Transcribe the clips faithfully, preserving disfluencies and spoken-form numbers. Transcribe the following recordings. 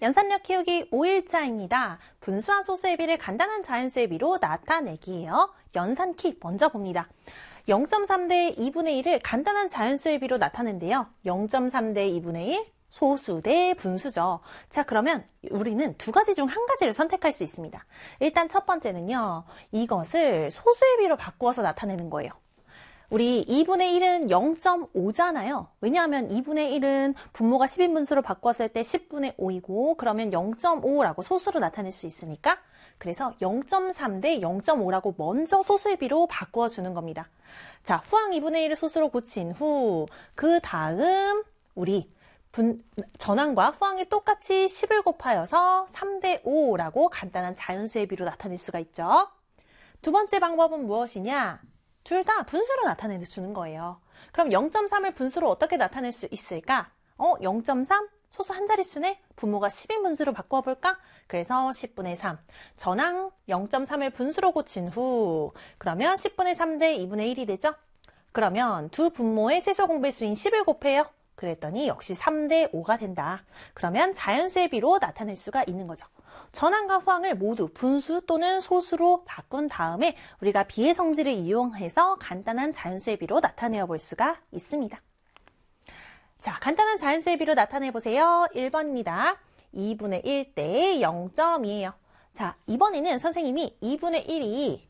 연산력 키우기 오 일차입니다. 분수와 소수의 비를 간단한 자연수의 비로 나타내기예요. 연산키 먼저 봅니다. 영 점 삼 대 이분의 일을 간단한 자연수의 비로 나타낸대요. 영 점 삼 대 이분의 일 소수 대 분수죠. 자, 그러면 우리는 두 가지 중 한 가지를 선택할 수 있습니다. 일단 첫 번째는요. 이것을 소수의 비로 바꾸어서 나타내는 거예요. 우리 이분의 일은 영 점 오잖아요. 왜냐하면 이분의 일은 분모가 십인분수로 바꿨을 때 십분의 오이고 그러면 영 점 오라고 소수로 나타낼 수 있으니까 그래서 영 점 삼 대 영 점 오라고 먼저 소수의 비로 바꾸어 주는 겁니다. 자, 후항 이분의 일을 소수로 고친 후 그 다음 우리 분, 전항과 후항이 똑같이 십을 곱하여서 삼 대 오라고 간단한 자연수의 비로 나타낼 수가 있죠. 두 번째 방법은 무엇이냐? 둘 다 분수로 나타내주는 거예요. 그럼 영 점 삼을 분수로 어떻게 나타낼 수 있을까? 어, 영 점 삼? 소수 한 자릿수네? 분모가 십인분수로 바꿔볼까? 그래서 십분의 삼. 전항 영 점 삼을 분수로 고친 후 그러면 십분의 삼 대 이분의 일이 되죠? 그러면 두 분모의 최소 공배수인 십을 곱해요. 그랬더니 역시 삼 대 오가 된다. 그러면 자연수의 비로 나타낼 수가 있는 거죠. 전항과 후항을 모두 분수 또는 소수로 바꾼 다음에 우리가 비의 성질을 이용해서 간단한 자연수의 비로 나타내어 볼 수가 있습니다. 자, 간단한 자연수의 비로 나타내 보세요. 일 번입니다. 이분의 일 대 영 점 이예요. 자, 이번에는 선생님이 이분의 일이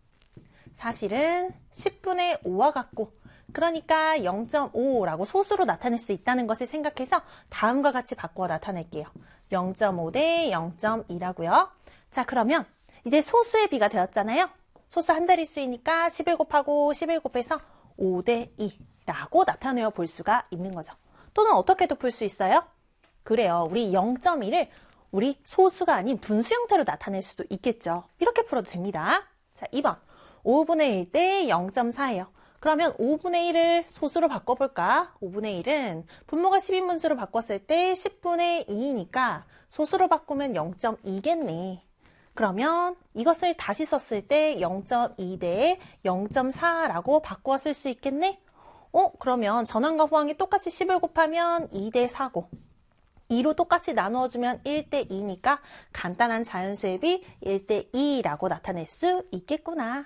사실은 십분의 오와 같고 그러니까 영 점 오라고 소수로 나타낼 수 있다는 것을 생각해서 다음과 같이 바꾸어 나타낼게요. 영 점 오 대 영 점 이라고요. 자, 그러면 이제 소수의 비가 되었잖아요. 소수 한 자릿수이니까 십을 곱하고 십을 곱해서 오 대 이라고 나타내어 볼 수가 있는 거죠. 또는 어떻게도 풀 수 있어요? 그래요. 우리 영 점 일을 우리 소수가 아닌 분수 형태로 나타낼 수도 있겠죠. 이렇게 풀어도 됩니다. 자, 이 번. 오분의 일 대 영 점 사예요. 그러면 오분의 일을 소수로 바꿔볼까? 오분의 일은 분모가 십인분수로 바꿨을 때 십분의 이이니까 소수로 바꾸면 영 점 이겠네. 그러면 이것을 다시 썼을 때 영 점 이 대 영 점 사라고 바꾸어 쓸 수 있겠네? 어? 그러면 전항과 후항이 똑같이 십을 곱하면 이 대 사고 이로 똑같이 나누어주면 일 대 이니까 간단한 자연수의 비 일 대 이라고 나타낼 수 있겠구나.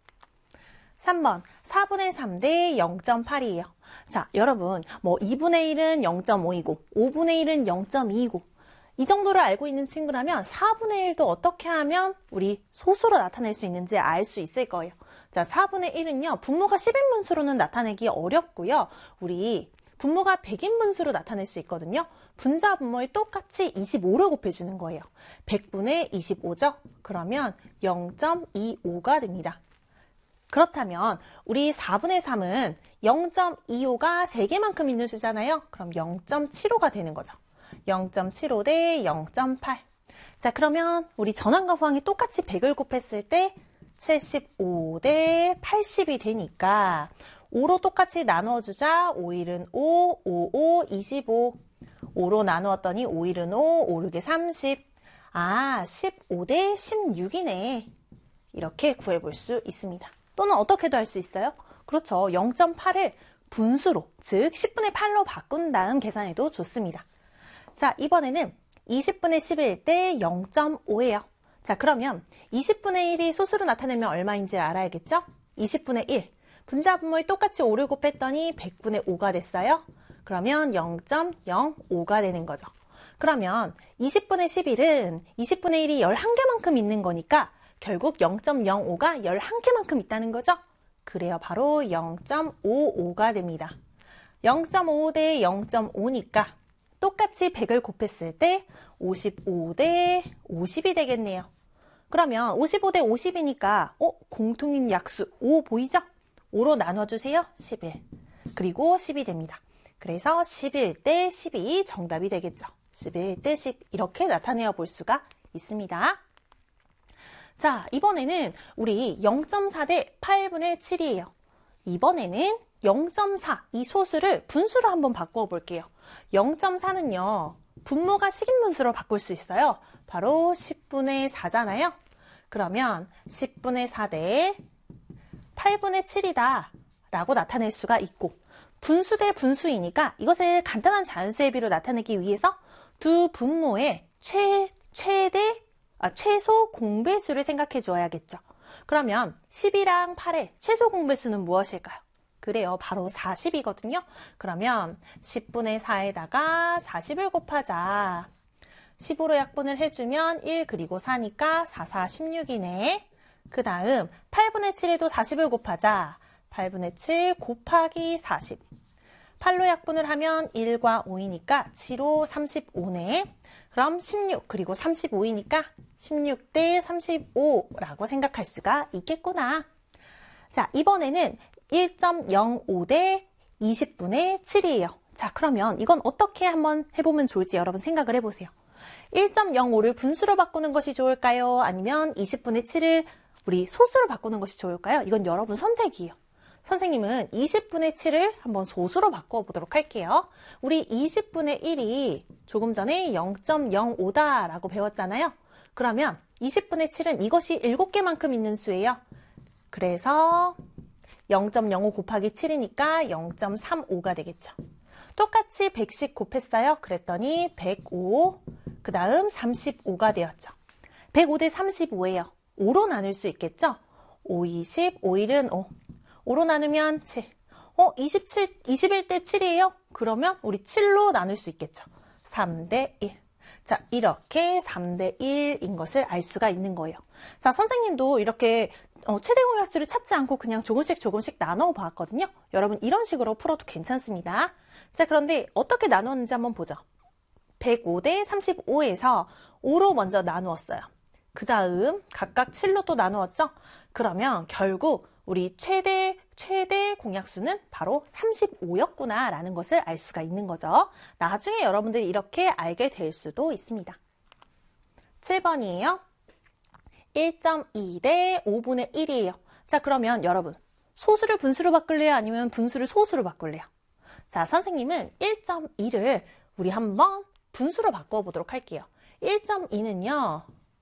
삼 번, 사분의 삼 대 영 점 팔이에요. 자, 여러분, 뭐 이분의 일은 영 점 오이고 오분의 일은 영 점 이이고 이 정도를 알고 있는 친구라면 사분의 일도 어떻게 하면 우리 소수로 나타낼 수 있는지 알 수 있을 거예요. 자, 사분의 일은요, 분모가 십인분수로는 나타내기 어렵고요. 우리 분모가 백인분수로 나타낼 수 있거든요. 분자 분모에 똑같이 이십오를 곱해주는 거예요. 백분의 이십오죠? 그러면 영 점 이오가 됩니다. 그렇다면 우리 사분의 삼은 영 점 이오가 세 개만큼 있는 수잖아요. 그럼 영 점 칠오가 되는 거죠. 영 점 칠오 대 영 점 팔. 자, 그러면 우리 전항과 후항이 똑같이 백을 곱했을 때 칠십오 대 팔십이 되니까 오로 똑같이 나누어주자. 오일은 오, 오, 오, 이십오. 오로 나누었더니 오일은 오, 오륙에 삼십. 아, 십오 대 십육이네. 이렇게 구해볼 수 있습니다. 또는 어떻게도 할 수 있어요? 그렇죠. 영 점 팔을 분수로, 즉 십분의 팔로 바꾼 다음 계산해도 좋습니다. 자, 이번에는 이십분의 십일 대 영 점 오예요. 자, 그러면 이십분의 일이 소수로 나타내면 얼마인지 알아야겠죠? 이십분의 일. 분자 분모에 똑같이 오를 곱했더니 백분의 오가 됐어요. 그러면 영 점 영오가 되는 거죠. 그러면 이십분의 십일은 이십분의 일이 열한 개만큼 있는 거니까 결국 영 점 영오가 열한 개만큼 있다는 거죠? 그래요. 바로 영 점 오오가 됩니다. 영 점 오 대 영 점 오니까 똑같이 백을 곱했을 때 오십오 대 오십이 되겠네요. 그러면 오십오 대 오십이니까 어? 공통인 약수 오 보이죠? 오로 나눠주세요. 십일. 그리고 십이 됩니다. 그래서 십일 대 십이 정답이 되겠죠. 십일 대 십 이렇게 나타내어 볼 수가 있습니다. 자, 이번에는 우리 영 점 사 대 팔분의 칠이에요. 이번에는 영 점 사, 이 소수를 분수로 한번 바꾸어 볼게요. 영 점 사는요, 분모가 식인분수로 바꿀 수 있어요. 바로 십분의 사잖아요. 그러면 십분의 사 대 팔분의 칠이다 라고 나타낼 수가 있고 분수 대 분수이니까 이것을 간단한 자연수의 비로 나타내기 위해서 두 분모의 최, 최대, 아, 최소 공배수를 생각해 주어야겠죠. 그러면 십이랑 팔의 최소 공배수는 무엇일까요? 그래요. 바로 사십이거든요. 그러면 십분의 사에다가 사십을 곱하자. 십오로 약분을 해주면 일 그리고 사니까 사, 사, 십육이네. 그 다음 팔분의 칠에도 사십을 곱하자. 팔분의 칠 곱하기 사십. 팔로 약분을 하면 일과 오이니까 칠, 오, 삼십오네. 그럼 십육 그리고 삼십오이니까 십육 대 삼십오라고 생각할 수가 있겠구나. 자, 이번에는 일 점 영오 대 이십분의 칠이에요. 자, 그러면 이건 어떻게 한번 해보면 좋을지 여러분 생각을 해보세요. 일 점 영오를 분수로 바꾸는 것이 좋을까요? 아니면 이십분의 칠을 우리 소수로 바꾸는 것이 좋을까요? 이건 여러분 선택이에요. 선생님은 이십분의 칠을 한번 소수로 바꿔보도록 할게요. 우리 이십분의 일이 조금 전에 영 점 영오다라고 배웠잖아요. 그러면 이십분의 칠은 이것이 일곱 개만큼 있는 수예요. 그래서 영 점 영오 곱하기 칠이니까 영 점 삼오가 되겠죠. 똑같이 백씩 곱했어요. 그랬더니 백오, 그 다음 삼십오가 되었죠. 백오 대 삼십오예요. 오로 나눌 수 있겠죠? 오, 이십, 오, 일은 오. 오로 나누면 칠. 어, 이십칠, 이십일 대 칠이에요? 그러면 우리 칠로 나눌 수 있겠죠. 삼 대 일. 자, 이렇게 삼 대 일인 것을 알 수가 있는 거예요. 자, 선생님도 이렇게 어, 최대 공약수를 찾지 않고 그냥 조금씩 조금씩 나눠 보았거든요. 여러분 이런 식으로 풀어도 괜찮습니다. 자, 그런데 어떻게 나누었는지 한번 보죠. 백오 대 삼십오에서 오로 먼저 나누었어요. 그 다음 각각 칠로 또 나누었죠. 그러면 결국 우리 최대 최대 공약수는 바로 삼십오였구나 라는 것을 알 수가 있는 거죠. 나중에 여러분들이 이렇게 알게 될 수도 있습니다. 칠 번이에요. 일 점 이 대 오분의 일이에요. 자, 그러면 여러분 소수를 분수로 바꿀래요? 아니면 분수를 소수로 바꿀래요? 자, 선생님은 일 점 이를 우리 한번 분수로 바꿔보도록 할게요. 일 점 이는요.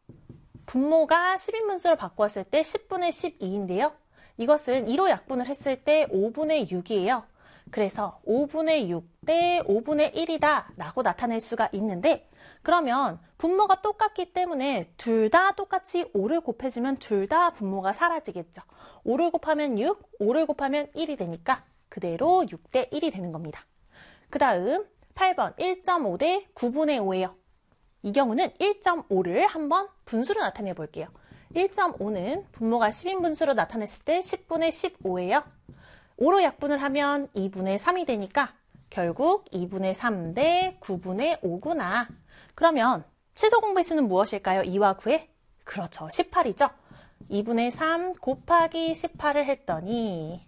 분모가 십인분수로 바꾸었을 때 십분의 십이인데요. 이것은 이로 약분을 했을 때 오분의 육이에요. 그래서 오분의 육 대 오분의 일이다 라고 나타낼 수가 있는데 그러면 분모가 똑같기 때문에 둘 다 똑같이 오를 곱해주면 둘 다 분모가 사라지겠죠. 오를 곱하면 육, 오를 곱하면 일이 되니까 그대로 육 대 일이 되는 겁니다. 그 다음 팔 번 일 점 오 대 구분의 오예요. 이 경우는 일 점 오를 한번 분수로 나타내 볼게요. 일 점 오는 분모가 십인분수로 나타냈을 때 십분의 십오예요. 오로 약분을 하면 이분의 삼이 되니까 결국 이분의 삼 대 구분의 오구나. 그러면 최소 공배수는 무엇일까요? 이와 구의? 그렇죠. 십팔이죠. 이분의 삼 곱하기 십팔을 했더니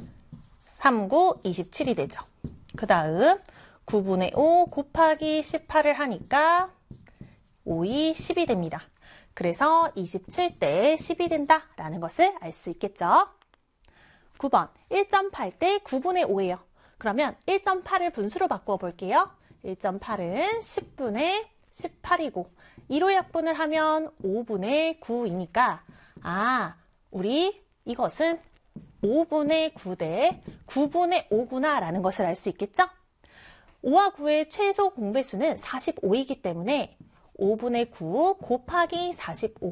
삼, 구, 이십칠이 되죠. 그 다음 구분의 오 곱하기 십팔을 하니까 오, 이, 십이 됩니다. 그래서 이십칠 대 십이 된다라는 것을 알 수 있겠죠. 구 번 일 점 팔 대 구분의 오예요. 그러면 일 점 팔을 분수로 바꾸어 볼게요. 일 점 팔은 십분의 십팔이고 이로 약분을 하면 오분의 구이니까 아, 우리 이것은 오분의 구 대 구분의 오구나 라는 것을 알 수 있겠죠? 오와 구의 최소 공배수는 사십오이기 때문에 오분의 구 곱하기 사십오.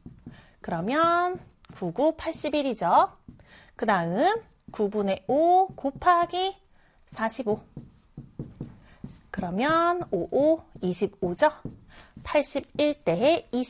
그러면 구, 구, 팔십일이죠. 그 다음 구분의 오 곱하기 사십오. 그러면 오, 오, 이십오죠. 팔십일 대에 이십.